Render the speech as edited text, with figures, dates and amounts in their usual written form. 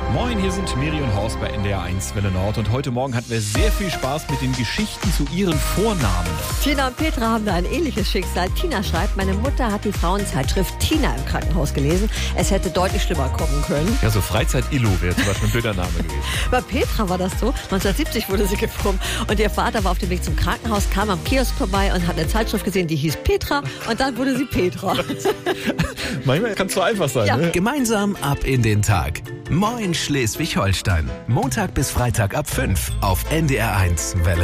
Moin, hier sind Miri und Horst bei NDR 1 Welle Nord und heute Morgen hatten wir sehr viel Spaß mit den Geschichten zu ihren Vornamen. Tina und Petra haben da ein ähnliches Schicksal. Tina schreibt, meine Mutter hat die Frauenzeitschrift Tina im Krankenhaus gelesen. Es hätte deutlich schlimmer kommen können. Ja, so Freizeit-Illo wäre zum Beispiel ein blöder Name gewesen. Bei Petra war das so. 1970 wurde sie geboren und ihr Vater war auf dem Weg zum Krankenhaus, kam am Kiosk vorbei und hat eine Zeitschrift gesehen, die hieß Petra und dann wurde sie Petra. Manchmal kann es so einfach sein, Ja. ne? Gemeinsam ab in den Tag. Moin Schleswig-Holstein. Montag bis Freitag ab 5 auf NDR 1 Welle